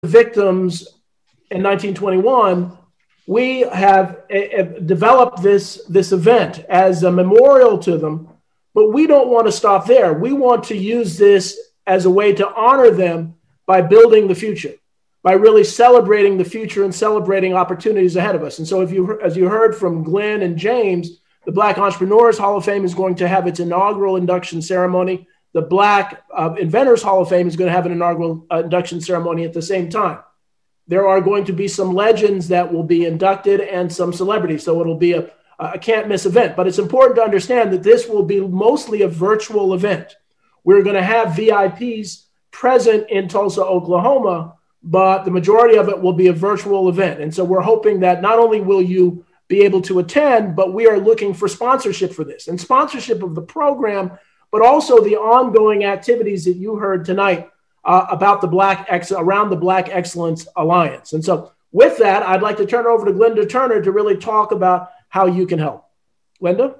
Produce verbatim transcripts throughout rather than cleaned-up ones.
victims in nineteen twenty-one, we have uh, developed this, this event as a memorial to them, but we don't want to stop there. We want to use this as a way to honor them by building the future, by really celebrating the future and celebrating opportunities ahead of us. And so if you, as you heard from Glenn and James, the Black Entrepreneurs Hall of Fame is going to have its inaugural induction ceremony. The Black uh, Inventors Hall of Fame is going to have an inaugural uh, induction ceremony at the same time. There are going to be some legends that will be inducted and some celebrities. So it'll be a, a can't miss event. But it's important to understand that this will be mostly a virtual event. We're going to have V I Ps present in Tulsa, Oklahoma, but the majority of it will be a virtual event. And so we're hoping that not only will you be able to attend, but we are looking for sponsorship for this and sponsorship of the program, but also the ongoing activities that you heard tonight uh, about the Black Ex- around the Black Excellence Alliance. And so with that, I'd like to turn it over to Glenda Turner to really talk about how you can help. Glenda?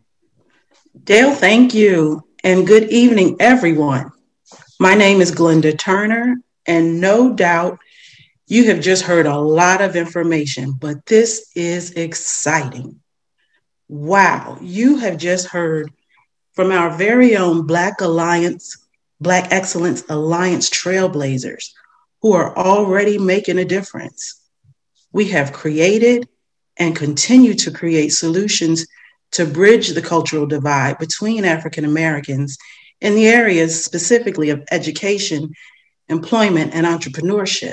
Dale, thank you. And good evening, everyone. My name is Glenda Turner, and no doubt you have just heard a lot of information, but this is exciting. Wow, you have just heard from our very own Black Alliance, Black Excellence Alliance trailblazers who are already making a difference. We have created and continue to create solutions to bridge the cultural divide between African Americans in the areas specifically of education, employment, and entrepreneurship.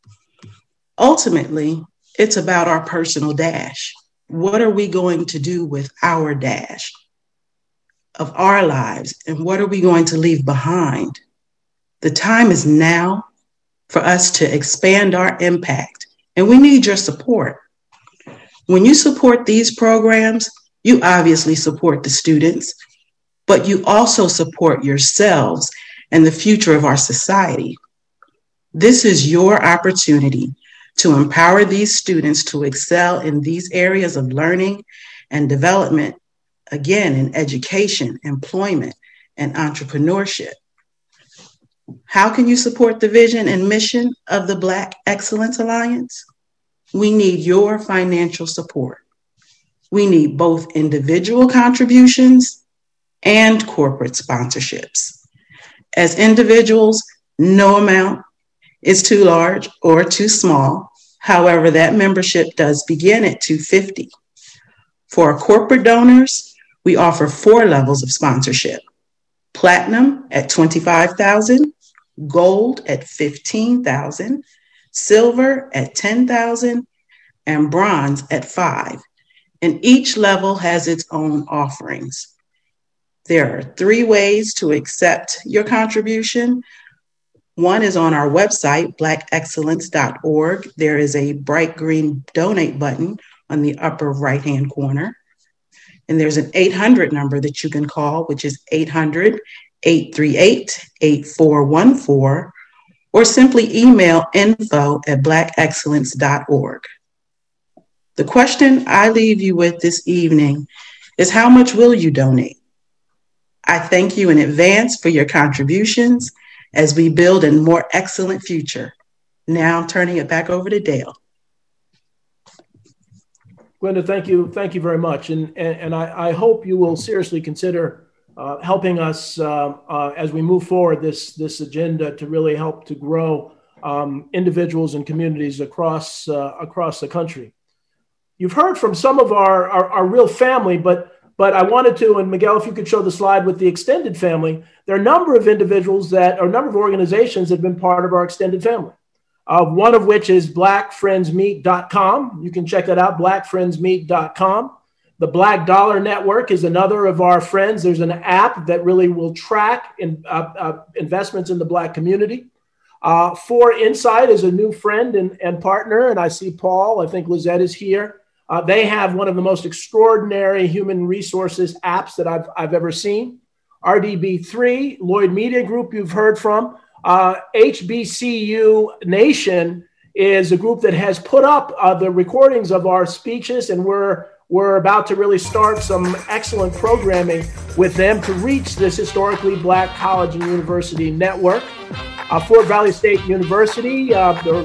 Ultimately, it's about our personal dash. What are we going to do with our dash of our lives, and what are we going to leave behind? The time is now for us to expand our impact, and we need your support. When you support these programs, you obviously support the students, but you also support yourselves and the future of our society. This is your opportunity to empower these students to excel in these areas of learning and development, again, in education, employment, and entrepreneurship. How can you support the vision and mission of the Black Excellence Alliance? We need your financial support. We need both individual contributions and corporate sponsorships. As individuals, no amount is too large or too small. However, that membership does begin at two hundred fifty dollars. For our corporate donors, we offer four levels of sponsorship: platinum at twenty-five thousand dollars, gold at fifteen thousand dollars, silver at ten thousand dollars, and bronze at five thousand dollars. And each level has its own offerings. There are three ways to accept your contribution. One is on our website, black excellence dot org. There is a bright green donate button on the upper right-hand corner. And there's an eight hundred number that you can call, which is eight hundred, eight three eight, eight four one four, or simply email info at black excellence dot org. The question I leave you with this evening is, how much will you donate? I thank you in advance for your contributions as we build a more excellent future. Now turning it back over to Dale. Glenda, thank you. Thank you very much. And, and, and I, I hope you will seriously consider uh, helping us uh, uh, as we move forward this, this agenda to really help to grow um, individuals and communities across, uh, across the country. You've heard from some of our, our, our real family, but But I wanted to, and Miguel, if you could show the slide with the extended family, there are a number of individuals that, or a number of organizations that have been part of our extended family. Uh, one of which is black friends meet dot com. You can check that out, black friends meet dot com. The Black Dollar Network is another of our friends. There's an app that really will track in, uh, uh, investments in the Black community. Uh, For Insight is a new friend and, and partner, and I see Paul, I think Lizette is here. Uh, they have one of the most extraordinary human resources apps that I've, I've ever seen. R D B three, Lloyd Media Group, you've heard from. Uh, H B C U Nation is a group that has put up uh, the recordings of our speeches, and we're, we're about to really start some excellent programming with them to reach this historically Black college and university network. uh, Fort Valley State University, uh, the